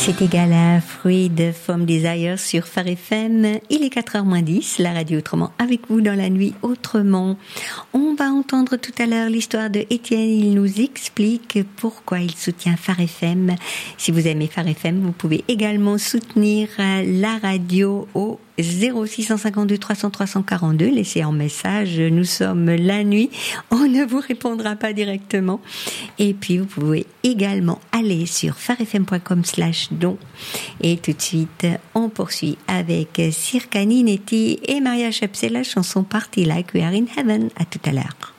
C'est égal à Fruit de From Desire sur Phare FM. Il est 4h moins 10, la radio autrement avec vous dans la nuit autrement. On va entendre tout à l'heure l'histoire de Étienne. Il nous explique pourquoi il soutient Phare FM. Si vous aimez Phare FM, vous pouvez également soutenir la radio au 0652 300 342. Laissez un message. Nous sommes la nuit. On ne vous répondra pas directement. Et puis, vous pouvez également aller sur pharefm.com/don. Et tout de suite, on poursuit avec Sirka Ninetti et Maria Shepsey, la chanson Party Like We Are in Heaven. À tout à l'heure.